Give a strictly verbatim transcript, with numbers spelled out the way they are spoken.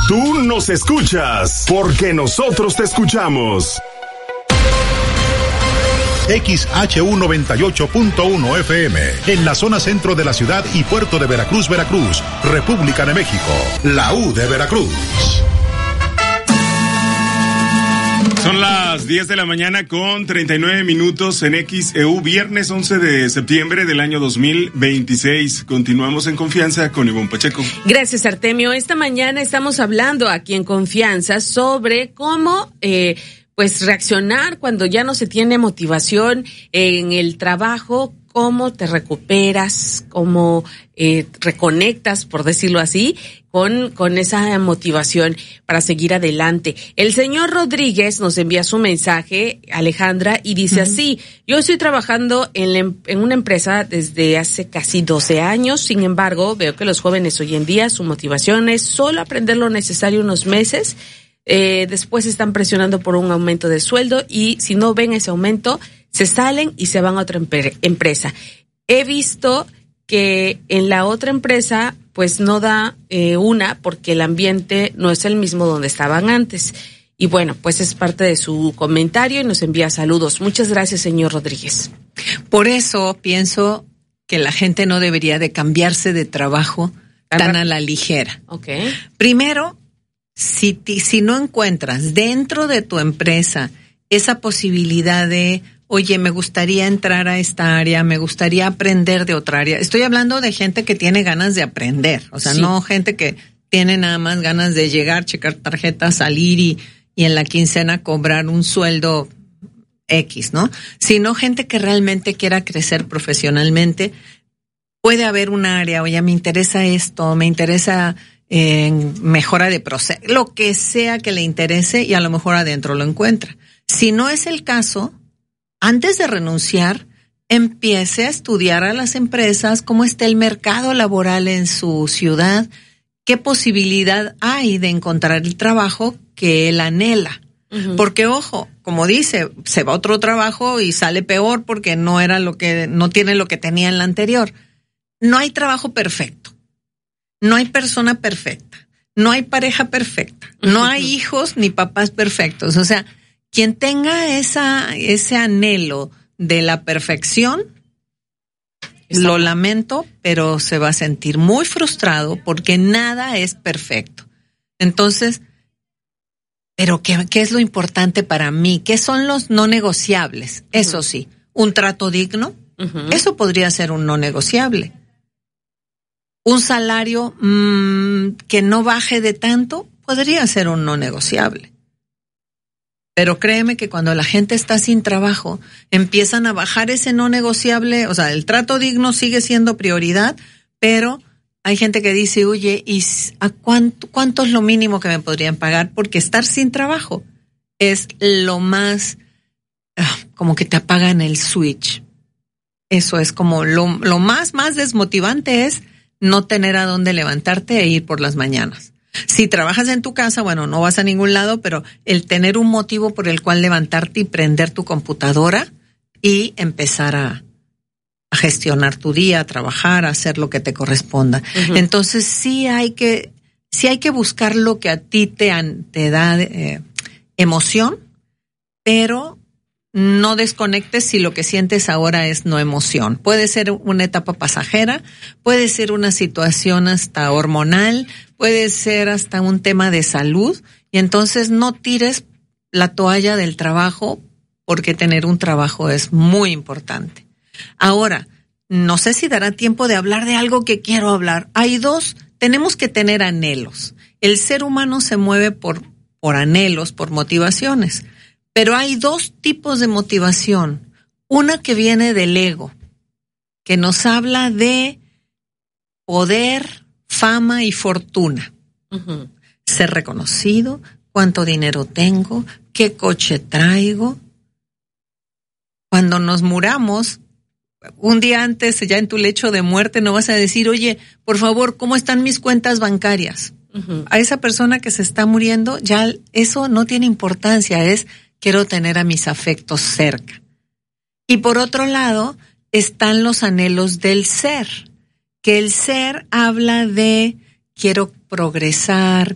Tú nos escuchas porque nosotros te escuchamos. X H U noventa y ocho punto uno F M, en la zona centro de la ciudad y puerto de Veracruz, Veracruz, República de México, la U de Veracruz. Son las diez de la mañana con treinta y nueve minutos en X E U, viernes once de septiembre del año dos mil veintiséis. Continuamos en Confianza con Ivonne Pacheco. Gracias, Artemio. Esta mañana estamos hablando aquí en Confianza sobre cómo eh, pues reaccionar cuando ya no se tiene motivación en el trabajo, cómo te recuperas, cómo eh, reconectas, por decirlo así, con, con esa motivación para seguir adelante. El señor Rodríguez nos envía su mensaje, Alejandra, y dice uh-huh. así: yo estoy trabajando en, la, en una empresa desde hace casi doce años, sin embargo, veo que los jóvenes hoy en día, su motivación es solo aprender lo necesario unos meses. Eh, después están presionando por un aumento de sueldo y si no ven ese aumento, se salen y se van a otra empre- empresa. He visto que en la otra empresa pues no da eh, una porque el ambiente no es el mismo donde estaban antes. Y bueno, pues es parte de su comentario y nos envía saludos. Muchas gracias, señor Rodríguez. Por eso pienso que la gente no debería de cambiarse de trabajo tan a la ligera. Okay. Primero, Si, ti, si no encuentras dentro de tu empresa esa posibilidad de, oye, me gustaría entrar a esta área, me gustaría aprender de otra área. Estoy hablando de gente que tiene ganas de aprender, o sea, sí. no gente que tiene nada más ganas de llegar, checar tarjetas, salir y, y en la quincena cobrar un sueldo X, ¿no? Sino gente que realmente quiera crecer profesionalmente. Puede haber un área, oye, me interesa esto, me interesa en mejora de proceso, lo que sea que le interese y a lo mejor adentro lo encuentra. Si no es el caso, antes de renunciar, empiece a estudiar a las empresas, cómo está el mercado laboral en su ciudad, qué posibilidad hay de encontrar el trabajo que él anhela. Uh-huh. Porque, ojo, como dice, se va a otro trabajo y sale peor porque no era lo que, no tiene lo que tenía en la anterior. No hay trabajo perfecto. No hay persona perfecta, no hay pareja perfecta, no hay hijos ni papás perfectos. O sea, quien tenga esa ese anhelo de la perfección, Exacto. lo lamento, pero se va a sentir muy frustrado porque nada es perfecto. Entonces, ¿pero qué, qué es lo importante para mí? ¿Qué son los no negociables? Uh-huh. Eso sí, un trato digno, uh-huh. eso podría ser un no negociable. Un salario mmm, que no baje de tanto podría ser un no negociable. Pero créeme que cuando la gente está sin trabajo, empiezan a bajar ese no negociable, o sea, el trato digno sigue siendo prioridad, pero hay gente que dice, oye, ¿y a cuánto, cuánto es lo mínimo que me podrían pagar? Porque estar sin trabajo es lo más, como que te apagan el switch. Eso es como lo, lo más, más desmotivante es no tener a dónde levantarte e ir por las mañanas. Si trabajas en tu casa, bueno, no vas a ningún lado, pero el tener un motivo por el cual levantarte y prender tu computadora y empezar a, a gestionar tu día, a trabajar, a hacer lo que te corresponda. Uh-huh. Entonces sí hay que, sí hay que buscar lo que a ti te, te da eh, emoción, pero no desconectes si lo que sientes ahora es no emoción. Puede ser una etapa pasajera, puede ser una situación hasta hormonal, puede ser hasta un tema de salud, y entonces no tires la toalla del trabajo porque tener un trabajo es muy importante. Ahora, no sé si dará tiempo de hablar de algo que quiero hablar. Hay dos, tenemos que tener anhelos. El ser humano se mueve por, por anhelos, por motivaciones. Pero hay dos tipos de motivación. Una que viene del ego, que nos habla de poder, fama y fortuna. Uh-huh. Ser reconocido, cuánto dinero tengo, qué coche traigo. Cuando nos muramos, un día antes, ya en tu lecho de muerte, no vas a decir, oye, por favor, ¿cómo están mis cuentas bancarias? Uh-huh. A esa persona que se está muriendo, ya eso no tiene importancia, es quiero tener a mis afectos cerca. Y por otro lado, están los anhelos del ser, que el ser habla de quiero progresar,